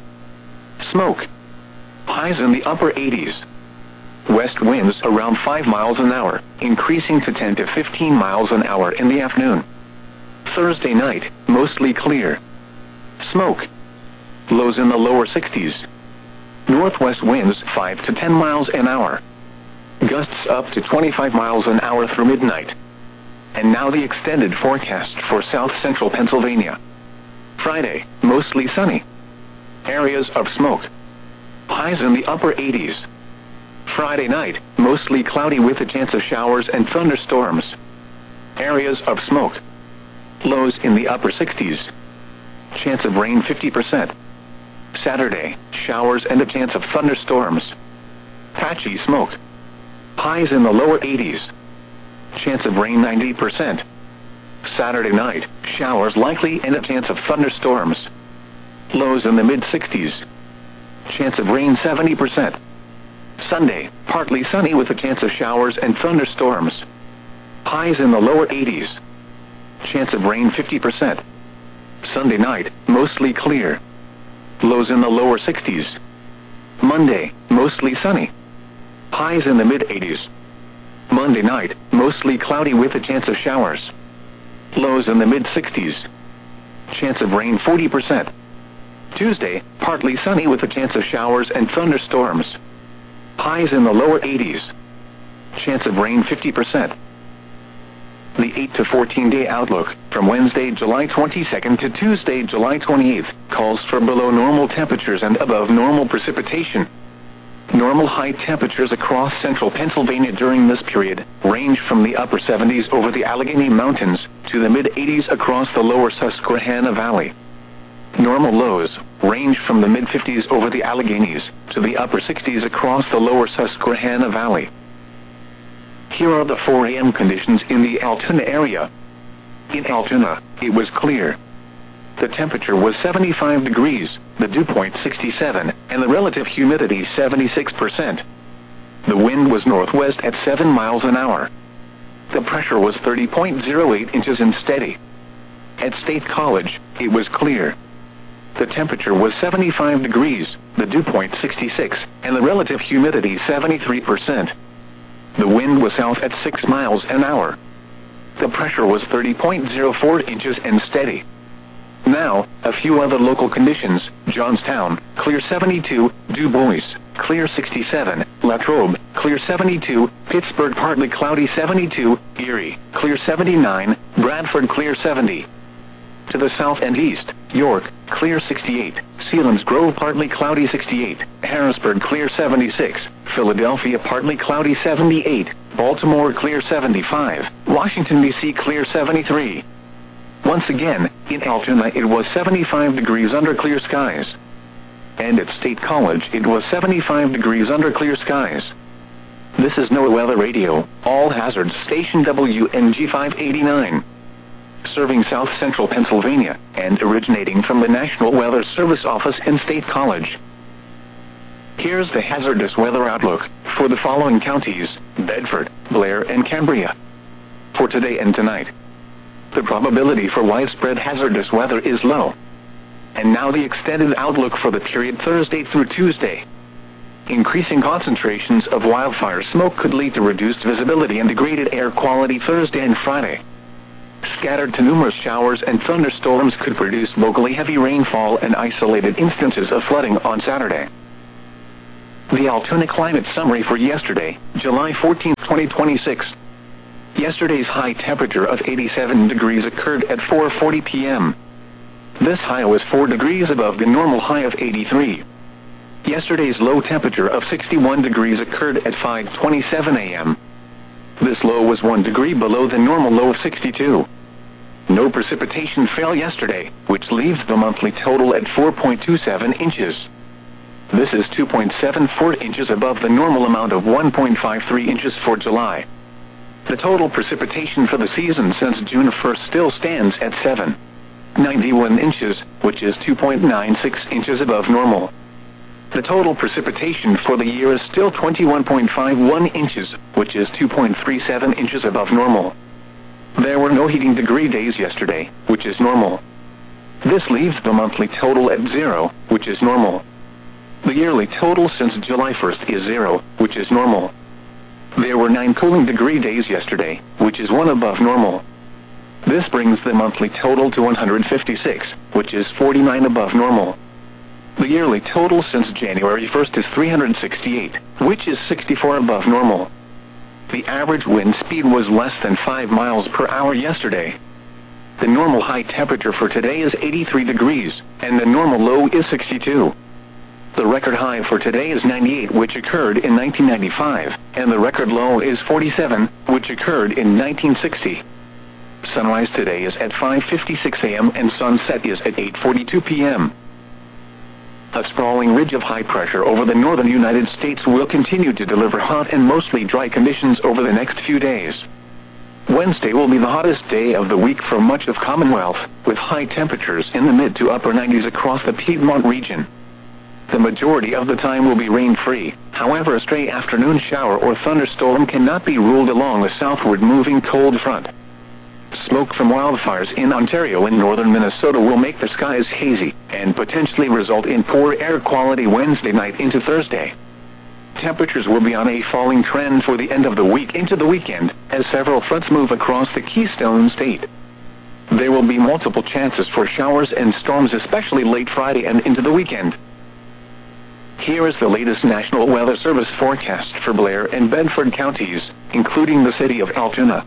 Smoke. Highs in the upper 80s. West winds around 5 miles an hour, increasing to 10 to 15 miles an hour in the afternoon. Thursday night, mostly clear. Smoke. Lows in the lower 60s. Northwest winds 5 to 10 miles an hour. Gusts up to 25 miles an hour through midnight. And now the extended forecast for south central Pennsylvania. Friday, mostly sunny. Areas of smoke. Highs in the upper 80s. Friday night, mostly cloudy with a chance of showers and thunderstorms. Areas of smoke. Lows in the upper 60s. Chance of rain 50%. Saturday, showers and a chance of thunderstorms. Patchy smoke. Highs in the lower 80s. Chance of rain 90%. Saturday night, showers likely and a chance of thunderstorms. Lows in the mid-60s. Chance of rain 70%. Sunday, partly sunny with a chance of showers and thunderstorms. Highs in the lower 80s. Chance of rain 50%. Sunday night, mostly clear. Lows in the lower 60s. Monday, mostly sunny. Highs in the mid-80s. Monday night, mostly cloudy with a chance of showers. Lows in the mid-60s. Chance of rain 40%. Tuesday, partly sunny with a chance of showers and thunderstorms. Highs in the lower 80s. Chance of rain 50%. The 8 to 14-day outlook from Wednesday, July 22nd to Tuesday, July 28th calls for below normal temperatures and above normal precipitation. Normal high temperatures across central Pennsylvania during this period range from the upper 70s over the Allegheny Mountains to the mid-80s across the lower Susquehanna Valley. Normal lows range from the mid-50s over the Alleghenies to the upper 60s across the lower Susquehanna Valley. Here are the 4 a.m. conditions in the Altoona area. In Altoona, it was clear. The temperature was 75 degrees, the dew point 67, and the relative humidity 76%. The wind was northwest at 7 miles an hour. The pressure was 30.08 inches and steady. At State College, it was clear. The temperature was 75 degrees, the dew point 66, and the relative humidity 73%. The wind was south at 6 miles an hour. The pressure was 30.04 inches and steady. Now, a few other local conditions. Johnstown, clear 72, Du Bois, clear 67, Latrobe, clear 72, Pittsburgh partly cloudy 72, Erie, clear 79, Bradford clear 70. To the south and east, York, clear 68, Selinsgrove partly cloudy 68, Harrisburg clear 76, Philadelphia partly cloudy 78, Baltimore clear 75, Washington, D.C. clear 73. Once again, in Altoona it was 75 degrees under clear skies. And at State College it was 75 degrees under clear skies. This is NOAA Weather Radio, all hazards station WNG 589. Serving south central Pennsylvania, and originating from the National Weather Service office in State College. Here's the hazardous weather outlook for the following counties: Bedford, Blair, and Cambria. For today and tonight, the probability for widespread hazardous weather is low. And now the extended outlook for the period Thursday through Tuesday. Increasing concentrations of wildfire smoke could lead to reduced visibility and degraded air quality Thursday and Friday. Scattered to numerous showers and thunderstorms could produce locally heavy rainfall and isolated instances of flooding on Saturday. The Altoona Climate Summary for yesterday, July 14, 2026. Yesterday's high temperature of 87 degrees occurred at 4:40 p.m. This high was 4 degrees above the normal high of 83. Yesterday's low temperature of 61 degrees occurred at 5:27 a.m. This low was 1 degree below the normal low of 62. No precipitation fell yesterday, which leaves the monthly total at 4.27 inches. This is 2.74 inches above the normal amount of 1.53 inches for July. The total precipitation for the season since June 1st still stands at 7.91 inches, which is 2.96 inches above normal. The total precipitation for the year is still 21.51 inches, which is 2.37 inches above normal. There were no heating degree days yesterday, which is normal. This leaves the monthly total at 0, which is normal. The yearly total since July 1st is 0, which is normal. There were 9 cooling degree days yesterday, which is 1 above normal. This brings the monthly total to 156, which is 49 above normal. The yearly total since January 1st is 368, which is 64 above normal. The average wind speed was less than 5 miles per hour yesterday. The normal high temperature for today is 83 degrees, and the normal low is 62. The record high for today is 98, which occurred in 1995, and the record low is 47, which occurred in 1960. Sunrise today is at 5:56 a.m. and sunset is at 8:42 p.m. A sprawling ridge of high pressure over the northern United States will continue to deliver hot and mostly dry conditions over the next few days. Wednesday will be the hottest day of the week for much of Commonwealth, with high temperatures in the mid to upper 90s across the Piedmont region. The majority of the time will be rain-free, however a stray afternoon shower or thunderstorm cannot be ruled along the southward-moving cold front. Smoke from wildfires in Ontario and northern Minnesota will make the skies hazy, and potentially result in poor air quality Wednesday night into Thursday. Temperatures will be on a falling trend for the end of the week into the weekend, as several fronts move across the Keystone State. There will be multiple chances for showers and storms, especially late Friday and into the weekend. Here is the latest National Weather Service forecast for Blair and Bedford counties, including the city of Altoona.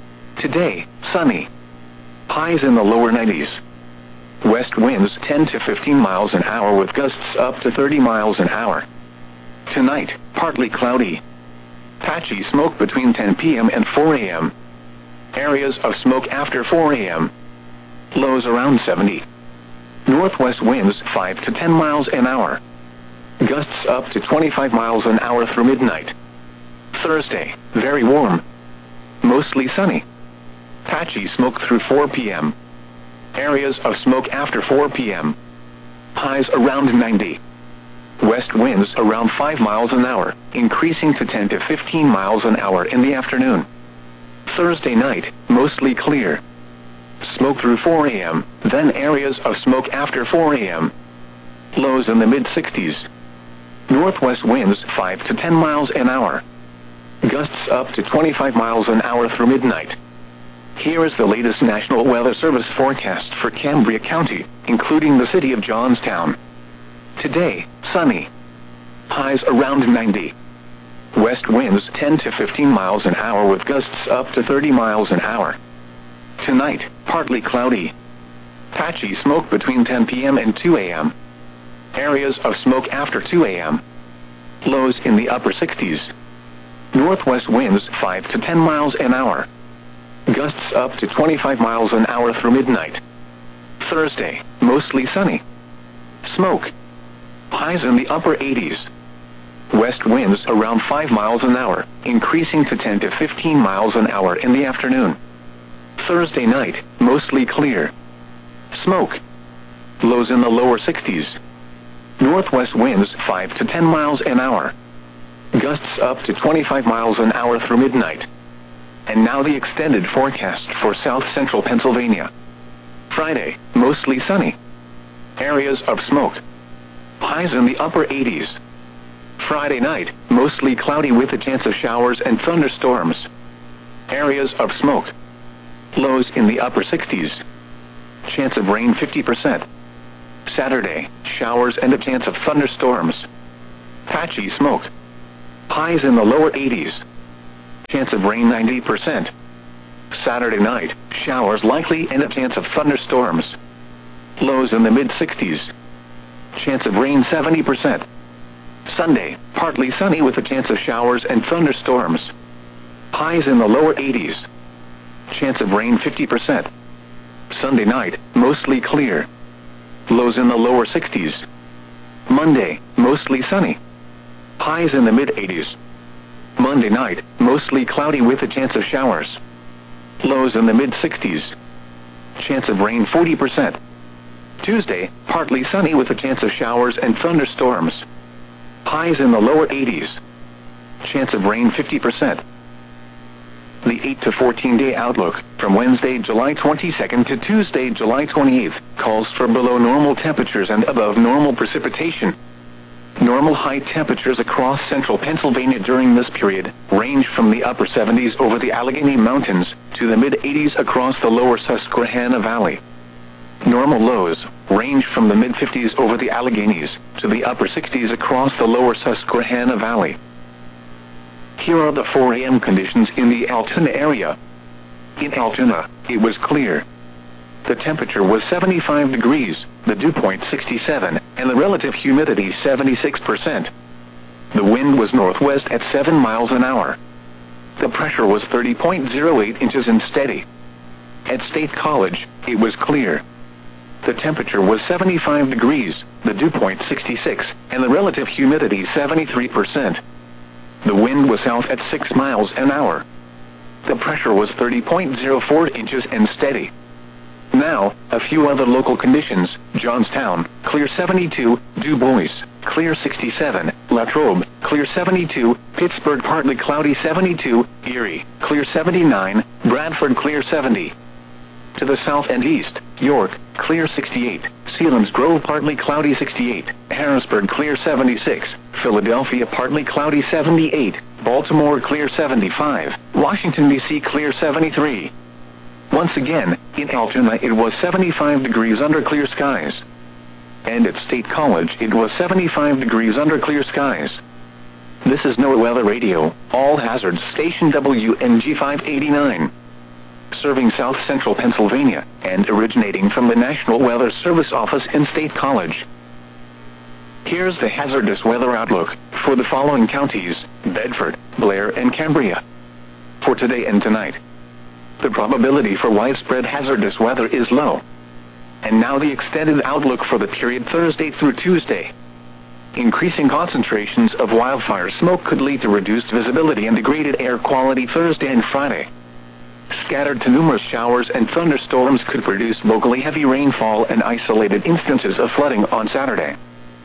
Today, sunny. Highs in the lower 90s. West winds 10 to 15 miles an hour with gusts up to 30 miles an hour. Tonight, partly cloudy. Patchy smoke between 10 p.m. and 4 a.m. Areas of smoke after 4 a.m. Lows around 70. Northwest winds 5 to 10 miles an hour. Gusts up to 25 miles an hour through midnight. Thursday, very warm. Mostly sunny. Patchy smoke through 4 p.m. Areas of smoke after 4 p.m. Highs around 90. West winds around 5 miles an hour, increasing to 10 to 15 miles an hour in the afternoon. Thursday night, mostly clear. Smoke through 4 a.m., then areas of smoke after 4 a.m. Lows in the mid-60s. Northwest winds 5 to 10 miles an hour. Gusts up to 25 miles an hour through midnight. Here is the latest National Weather Service forecast for Cambria County, including the city of Johnstown. Today, sunny. Highs around 90. West winds 10 to 15 miles an hour with gusts up to 30 miles an hour. Tonight, partly cloudy. Patchy smoke between 10 p.m. and 2 a.m. Areas of smoke after 2 a.m. Lows in the upper 60s. Northwest winds 5 to 10 miles an hour. Gusts up to 25 miles an hour through midnight. Thursday, mostly sunny. Smoke. Highs in the upper 80s. West winds around 5 miles an hour, increasing to 10 to 15 miles an hour in the afternoon. Thursday night, mostly clear. Smoke. Lows in the lower 60s. Northwest winds 5 to 10 miles an hour. Gusts up to 25 miles an hour through midnight. And now the extended forecast for south central Pennsylvania. Friday, mostly sunny. Areas of smoke. Highs in the upper 80s. Friday night, mostly cloudy with a chance of showers and thunderstorms. Areas of smoke. Lows in the upper 60s. Chance of rain 50%. Saturday, showers and a chance of thunderstorms. Patchy smoke. Highs in the lower 80s. Chance of rain 90%. Saturday night, showers likely and a chance of thunderstorms. Lows in the mid-60s. Chance of rain 70%. Sunday, partly sunny with a chance of showers and thunderstorms. Highs in the lower 80s. Chance of rain 50%. Sunday night, mostly clear. Lows in the lower 60s. Monday, mostly sunny. Highs in the mid-80s. Monday night, mostly cloudy with a chance of showers. Lows in the mid-60s. Chance of rain 40%. Tuesday, partly sunny with a chance of showers and thunderstorms. Highs in the lower 80s. Chance of rain 50%. The 8 to 14-day outlook, from Wednesday, July 22nd to Tuesday, July 28th, calls for below normal temperatures and above normal precipitation. Normal high temperatures across central Pennsylvania during this period range from the upper 70s over the Allegheny Mountains to the mid-80s across the lower Susquehanna Valley. Normal lows range from the mid-50s over the Alleghenies to the upper 60s across the lower Susquehanna Valley. Here are the 4 a.m. conditions in the Altoona area. In Altoona, it was clear. The temperature was 75 degrees, the dew point 67, and the relative humidity 76%. The wind was northwest at 7 miles an hour. The pressure was 30.08 inches and steady. At State College, it was clear. The temperature was 75 degrees, the dew point 66, and the relative humidity 73%. The wind was south at 6 miles an hour. The pressure was 30.04 inches and steady. Now, a few other local conditions: Johnstown, clear 72, Du Bois, clear 67, Latrobe, clear 72, Pittsburgh, partly cloudy 72, Erie, clear 79, Bradford, clear 70. To the south and east, York, clear 68, Selinsgrove, partly cloudy 68, Harrisburg, clear 76, Philadelphia, partly cloudy 78, Baltimore, clear 75, Washington, D.C., clear 73. Once again, in Altoona it was 75 degrees under clear skies. And at State College it was 75 degrees under clear skies. This is NOAA Weather Radio, All Hazards Station WNG 589. Serving south central Pennsylvania, and originating from the National Weather Service office in State College. Here's the hazardous weather outlook for the following counties: Bedford, Blair, and Cambria. For today and tonight, the probability for widespread hazardous weather is low. And now the extended outlook for the period Thursday through Tuesday. Increasing concentrations of wildfire smoke could lead to reduced visibility and degraded air quality Thursday and Friday. Scattered to numerous showers and thunderstorms could produce locally heavy rainfall and isolated instances of flooding on Saturday.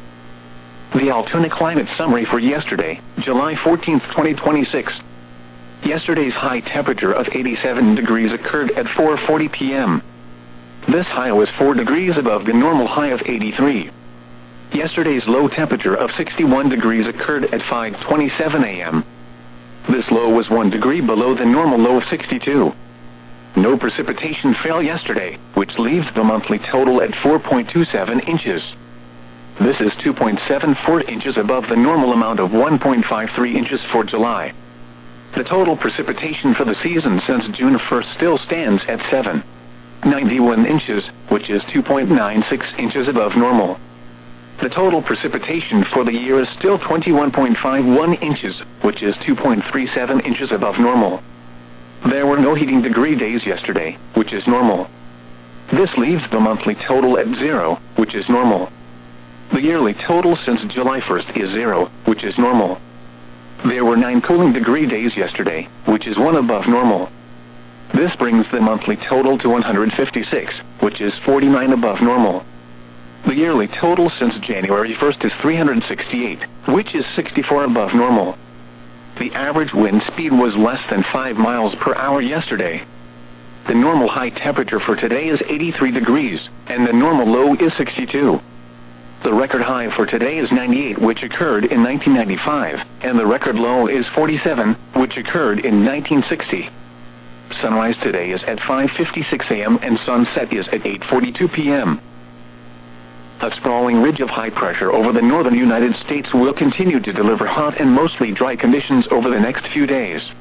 The Altoona Climate Summary for yesterday, July 14, 2026. Yesterday's high temperature of 87 degrees occurred at 4:40 p.m. This high was 4 degrees above the normal high of 83. Yesterday's low temperature of 61 degrees occurred at 5:27 a.m. This low was 1 degree below the normal low of 62. No precipitation fell yesterday, which leaves the monthly total at 4.27 inches. This is 2.74 inches above the normal amount of 1.53 inches for July. The total precipitation for the season since June 1st still stands at 7.91 inches, which is 2.96 inches above normal. The total precipitation for the year is still 21.51 inches, which is 2.37 inches above normal. There were no heating degree days yesterday, which is normal. This leaves the monthly total at 0, which is normal. The yearly total since July 1st is 0, which is normal. There were 9 cooling degree days yesterday, which is 1 above normal. This brings the monthly total to 156, which is 49 above normal. The yearly total since January 1st is 368, which is 64 above normal. The average wind speed was less than 5 miles per hour yesterday. The normal high temperature for today is 83 degrees, and the normal low is 62. The record high for today is 98, which occurred in 1995, and the record low is 47, which occurred in 1960. Sunrise today is at 5:56 a.m. and sunset is at 8:42 p.m. A sprawling ridge of high pressure over the northern United States will continue to deliver hot and mostly dry conditions over the next few days.